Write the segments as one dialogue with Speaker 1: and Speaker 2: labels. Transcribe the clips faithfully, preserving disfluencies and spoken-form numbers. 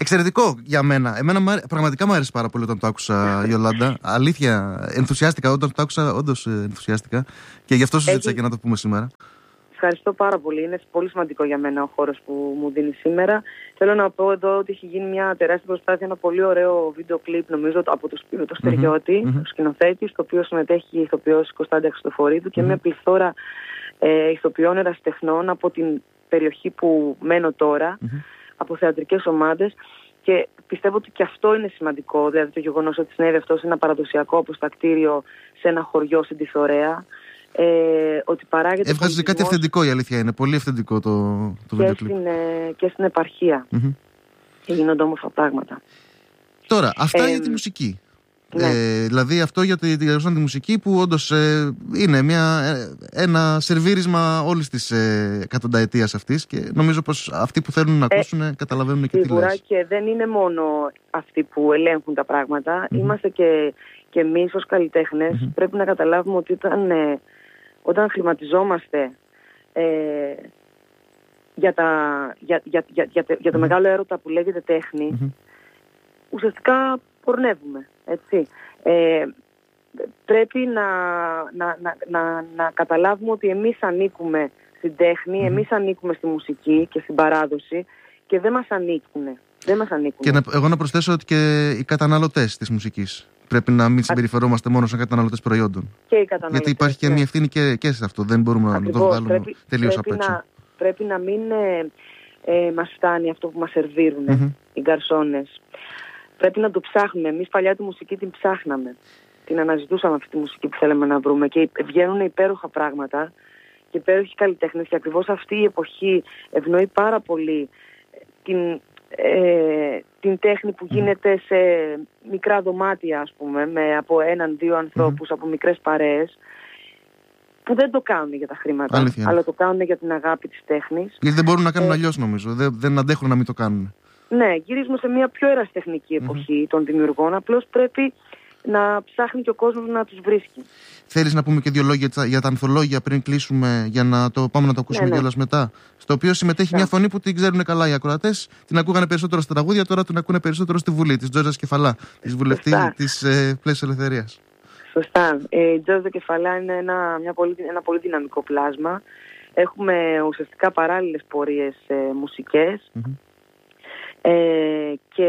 Speaker 1: Εξαιρετικό για μένα. Εμένα πραγματικά μου άρεσε πάρα πολύ όταν το άκουσα, Ιολάντα. Αλήθεια, ενθουσιάστηκα όταν το άκουσα, όντως ενθουσιάστηκα. Και γι' αυτό σου ζήτησα και να το πούμε σήμερα.
Speaker 2: Ευχαριστώ πάρα πολύ. Είναι πολύ σημαντικό για μένα ο χώρος που μου δίνει σήμερα. Θέλω να πω εδώ ότι έχει γίνει μια τεράστια προσπάθεια, ένα πολύ ωραίο βίντεο κλιπ, νομίζω, από το Σπύρο το Στεριώτη, mm-hmm. το σκηνοθέτη, στο οποίο συμμετέχει η ηθοποιός Κωνσταντίνα Χριστοφορίδου και mm-hmm. μια πληθώρα ε, ηθοποιών ερασιτεχνών από την περιοχή που μένω τώρα, mm-hmm. από θεατρικές ομάδες. Και πιστεύω ότι και αυτό είναι σημαντικό, δηλαδή το γεγονός ότι συνέβη αυτό σε ένα παραδοσιακό αποστακτήριο, σε ένα χωριό στην Τιθωρέα. Ε, ότι παράγεται.
Speaker 1: Έβγαζε κάτι αυθεντικό, η αλήθεια είναι. Πολύ αυθεντικό το, το βίντεο κλιπ.
Speaker 2: Και στην επαρχία.
Speaker 1: Mm-hmm.
Speaker 2: Και γίνονται όμορφα πράγματα.
Speaker 1: Τώρα, αυτά ε, για τη μουσική. Ναι. Ε, δηλαδή αυτό για τη, για τη μουσική που όντως ε, είναι μια, ε, ένα σερβίρισμα όλης της ε, εκατονταετίας αυτής και νομίζω πως αυτοί που θέλουν να ακούσουν ε, καταλαβαίνουν και τι λες.
Speaker 2: Και δεν είναι μόνο αυτοί που ελέγχουν τα πράγματα. Mm-hmm. Είμαστε και, και εμείς ως καλλιτέχνες. Mm-hmm. Πρέπει να καταλάβουμε ότι όταν, ε, όταν χρηματιζόμαστε ε, για, τα, για, για, για, για, για το mm-hmm. μεγάλο έρωτα που λέγεται τέχνη, mm-hmm. ουσιαστικά πορνεύουμε, έτσι. Ε, πρέπει να, να, να, να, να καταλάβουμε ότι εμείς ανήκουμε στην τέχνη, mm. εμείς ανήκουμε στη μουσική και στην παράδοση και δεν μας ανήκουν. Δεν μας ανήκουν.
Speaker 1: Και να, εγώ να προσθέσω ότι και οι καταναλωτές της μουσικής πρέπει να μην συμπεριφερόμαστε μόνο σαν καταναλωτές προϊόντων.
Speaker 2: Και οι καταναλωτές.
Speaker 1: Γιατί υπάρχει και ναι. μια ευθύνη και, και σε αυτό. Δεν μπορούμε Ακριβώς, να το βγάλουμε πρέπει, τελείως
Speaker 2: πρέπει
Speaker 1: απ' έξω.
Speaker 2: Να, πρέπει να μην ε, ε, μας φτάνει αυτό που μας σερβίρουν mm-hmm. οι γκαρσόνες. Πρέπει να το ψάχνουμε. Εμείς παλιά τη μουσική την ψάχναμε. Την αναζητούσαμε αυτή τη μουσική που θέλαμε να βρούμε. Και βγαίνουν υπέροχα πράγματα και υπέροχοι καλλιτέχνες. Και ακριβώς αυτή η εποχή ευνοεί πάρα πολύ την, ε, την τέχνη που γίνεται σε μικρά δωμάτια, ας πούμε, με από έναν-δύο ανθρώπους, mm-hmm. από μικρές παρέες, που δεν το κάνουν για τα χρήματα, Αλήθεια. αλλά το κάνουν για την αγάπη της τέχνης.
Speaker 1: Γιατί δεν μπορούν να κάνουν ε, αλλιώς, νομίζω. Δεν, δεν αντέχουν να μην το κάνουν.
Speaker 2: Ναι, γυρίζουμε σε μια πιο ερασιτεχνική εποχή mm-hmm. των δημιουργών. Απλώς πρέπει να ψάχνει και ο κόσμος να τους βρίσκει.
Speaker 1: Θέλεις να πούμε και δύο λόγια για τα ανθολόγια πριν κλείσουμε, για να το πάμε να το ακούσουμε ναι, κιόλας ναι. μετά? Στο οποίο συμμετέχει yeah. μια φωνή που την ξέρουν καλά οι ακροατές. Την ακούγανε περισσότερο στα τραγούδια, τώρα την ακούνε περισσότερο στη Βουλή. Της Τζόζας Κεφαλά, της βουλευτή της ε, Πλαίσιο Ελευθερίας.
Speaker 2: Σωστά. Ε, η Τζόζα Κεφαλά είναι ένα, μια πολύ, ένα πολύ δυναμικό πλάσμα. Έχουμε ουσιαστικά παράλληλες πορείες ε, μουσικές. Mm-hmm. Ε, και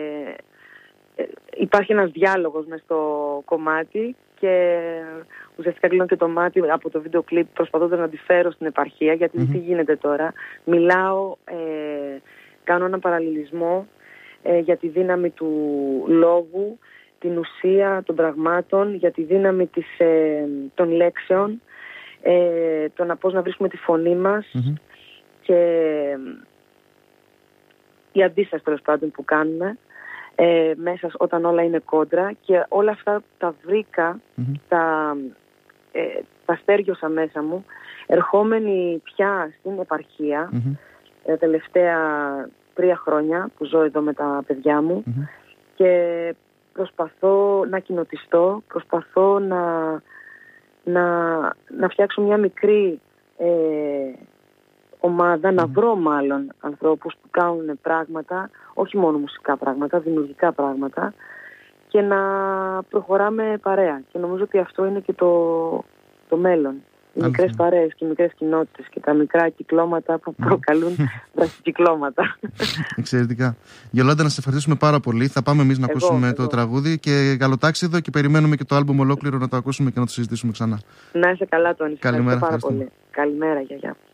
Speaker 2: ε, υπάρχει ένας διάλογος μες στο κομμάτι και ουσιαστικά κλείνω και το μάτι από το βίντεο κλιπ προσπαθώντας να τη φέρω στην επαρχία, γιατί mm-hmm. τι γίνεται τώρα. Μιλάω, ε, κάνω έναν παραλληλισμό ε, για τη δύναμη του λόγου, την ουσία των πραγμάτων, για τη δύναμη της, ε, των λέξεων, ε, το να πώς να βρίσκουμε τη φωνή μας mm-hmm. και η αντίσταση τέλος πάντων που κάνουμε ε, μέσα όταν όλα είναι κόντρα, και όλα αυτά τα βρήκα, mm-hmm. τα, ε, τα στέργιωσα μέσα μου ερχόμενη πια στην επαρχία mm-hmm. τα τελευταία τρία χρόνια που ζω εδώ με τα παιδιά μου mm-hmm. και προσπαθώ να κοινοτιστώ, προσπαθώ να, να, να φτιάξω μια μικρή ε, ομάδα, mm. να βρω μάλλον ανθρώπους που κάνουν πράγματα, όχι μόνο μουσικά πράγματα, δημιουργικά πράγματα, και να προχωράμε παρέα. Και νομίζω ότι αυτό είναι και το, το μέλλον. Οι Αλήθεια. μικρές παρέες και οι μικρές κοινότητες και τα μικρά κυκλώματα που προκαλούν βραχικυκλώματα.
Speaker 1: Εξαιρετικά. Γιολάντα, να σε ευχαριστήσουμε πάρα πολύ. Θα πάμε εμείς να εγώ, ακούσουμε εγώ. το τραγούδι και καλό ταξίδι, και περιμένουμε και το άλμπουμ ολόκληρο να το ακούσουμε και να το συζητήσουμε ξανά.
Speaker 2: Να είσαι καλά, Τόνι.
Speaker 1: Καλημέρα.
Speaker 2: Πάρα πολύ. Καλημέρα, γιαγιά.